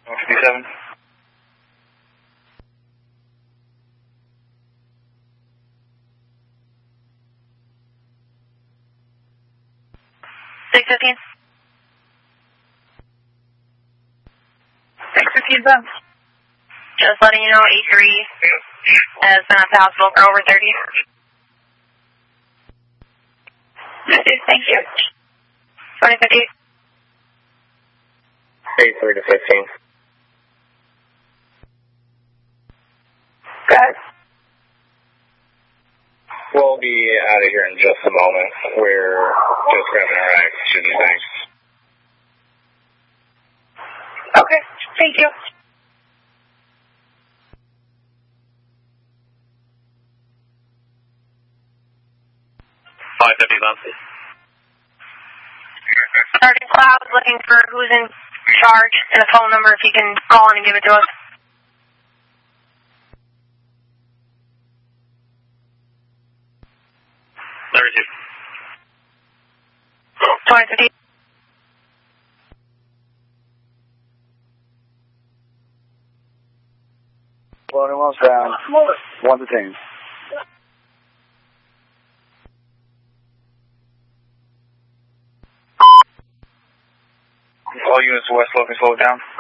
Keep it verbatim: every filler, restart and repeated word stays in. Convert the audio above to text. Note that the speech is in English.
one fifty-seven. six fifteen. six fifteen, Ben. Just letting you know, eight three has been at the hospital for over thirty. Thank you. twenty fifty. eight three to fifteen. Go ahead. We'll be out of here in just a moment. We're just grabbing our action, thanks. Okay, thank you. five fifty, then. Sergeant Cloud looking for who's in charge and a phone number if you can call in and give it to us. thirty-two. twenty fifty. Well, anyone's down. One detained. All units west, looking slow down.